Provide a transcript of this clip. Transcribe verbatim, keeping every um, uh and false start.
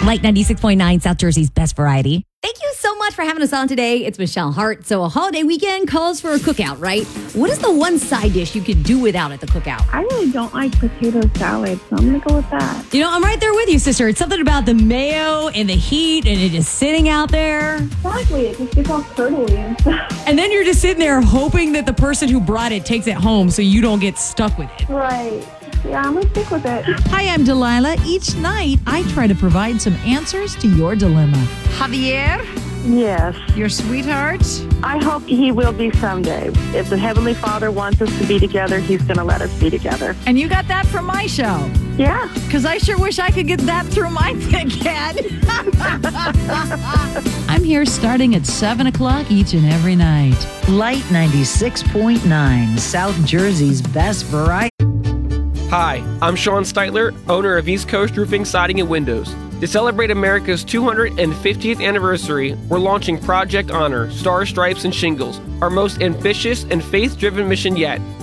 Light ninety-six point nine, South Jersey's best variety. Thank you so much for having us on today. It's Michelle Hart. So a holiday weekend calls for a cookout, right? What is the one side dish you could do without at the cookout? I really don't like potato salad, so I'm going to go with that. You know, I'm right there with you, sister. It's something about the mayo and the heat and it just sitting out there. Exactly. It just gets all curdly and stuff. And then you're just sitting there hoping that the person who brought it takes it home so you don't get stuck with it. Right. Yeah, I'm going to stick with it. Hi, I'm Delilah. Each night, I try to provide some answers to your dilemma. Javier, Yes. your sweetheart. I hope he will be someday. If the Heavenly Father wants us to be together, he's going to let us be together. And you got that from my show. Yeah. Because I sure wish I could get that through my thick head. I'm here starting at seven o'clock each and every night. Light ninety-six point nine, South Jersey's best variety. Hi, I'm Sean Steitler, owner of East Coast Roofing, Siding, and Windows. To celebrate America's two hundred fiftieth anniversary, we're launching Project Honor, Star Stripes, and Shingles, our most ambitious and faith-driven mission yet.